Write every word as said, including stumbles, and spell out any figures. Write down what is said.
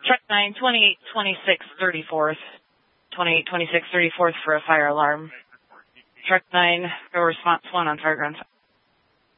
Truck nine, twenty-eight twenty-six thirty-fourth. twenty-eight twenty-six thirty-fourth for a fire alarm. Truck nine, go response one on fire ground.